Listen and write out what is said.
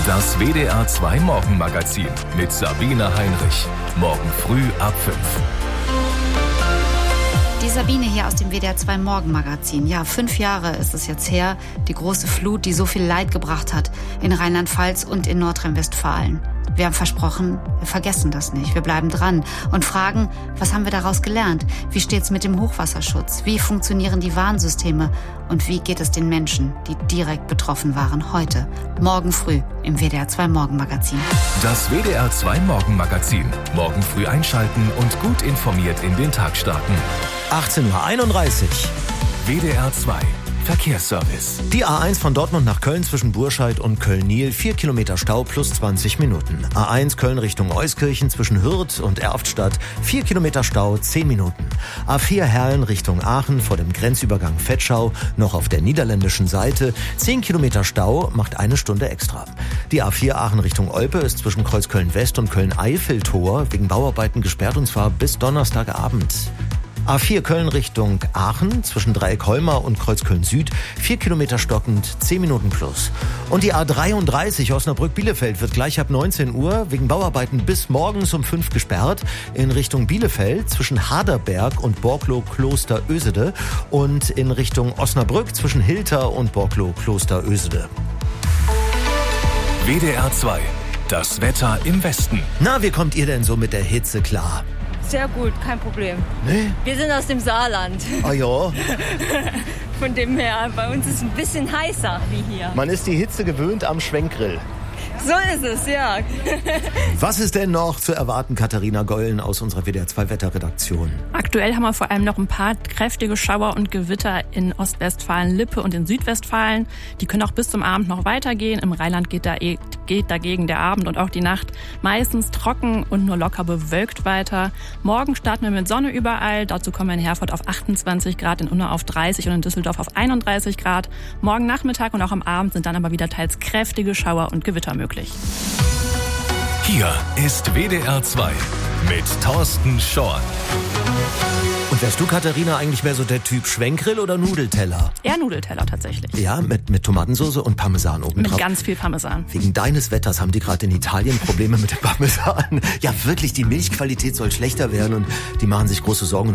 Das WDR 2 Morgenmagazin mit Sabine Heinrich. Morgen früh ab 5. Die Sabine hier aus dem WDR 2 Morgenmagazin. Ja, 5 Jahre ist es jetzt her, die große Flut, die so viel Leid gebracht hat in Rheinland-Pfalz und in Nordrhein-Westfalen. Wir haben versprochen, wir vergessen das nicht. Wir bleiben dran und fragen, was haben wir daraus gelernt? Wie steht's mit dem Hochwasserschutz? Wie funktionieren die Warnsysteme? Und wie geht es den Menschen, die direkt betroffen waren, heute, morgen früh im WDR 2 Morgenmagazin? Das WDR 2 Morgenmagazin. Morgen früh einschalten und gut informiert in den Tag starten. 18:31 Uhr. WDR 2 Verkehrsservice. Die A1 von Dortmund nach Köln zwischen Burscheid und Köln-Niel, 4 Kilometer Stau plus 20 Minuten. A1 Köln Richtung Euskirchen zwischen Hürth und Erftstadt, 4 Kilometer Stau, 10 Minuten. A4 Herlen Richtung Aachen vor dem Grenzübergang Vetschau, noch auf der niederländischen Seite, 10 Kilometer Stau, macht 1 Stunde extra. Die A4 Aachen Richtung Olpe ist zwischen Kreuzköln West und Köln-Eifel-Tor wegen Bauarbeiten gesperrt und zwar bis Donnerstagabend. A4 Köln Richtung Aachen zwischen Dreieck-Holmar und Kreuzköln Süd, 4 Kilometer stockend, 10 Minuten plus. Und die A33 Osnabrück-Bielefeld wird gleich ab 19 Uhr wegen Bauarbeiten bis morgens um 5 gesperrt in Richtung Bielefeld zwischen Harderberg und Borklow-Kloster-Ösede und in Richtung Osnabrück zwischen Hilter und Borklow-Kloster-Ösede. WDR 2 Das Wetter im Westen. Na, wie kommt ihr denn so mit der Hitze klar? Sehr gut, kein Problem. Nee? Wir sind aus dem Saarland. Ah ja. Von dem her, bei uns ist es ein bisschen heißer wie hier. Man ist die Hitze gewöhnt am Schwenkgrill. So ist es, ja. Was ist denn noch zu erwarten, Katharina Gollen aus unserer WDR 2 Wetterredaktion? Aktuell haben wir vor allem noch ein paar kräftige Schauer und Gewitter in Ostwestfalen-Lippe und in Südwestfalen. Die können auch bis zum Abend noch weitergehen. Im Rheinland geht dagegen der Abend und auch die Nacht meistens trocken und nur locker bewölkt weiter. Morgen starten wir mit Sonne überall. Dazu kommen wir in Herford auf 28 Grad, in Unna auf 30 und in Düsseldorf auf 31 Grad. Morgen Nachmittag und auch am Abend sind dann aber wieder teils kräftige Schauer und Gewitter möglich. Hier ist WDR 2 mit Thorsten Schorn. Und wärst du, Katharina, eigentlich mehr so der Typ Schwenkgrill oder Nudelteller? Eher Nudelteller tatsächlich. Ja, mit Tomatensauce und Parmesan obendrauf. Mit ganz viel Parmesan. Wegen deines Wetters haben die gerade in Italien Probleme mit dem Parmesan. Ja, wirklich, die Milchqualität soll schlechter werden und die machen sich große Sorgen.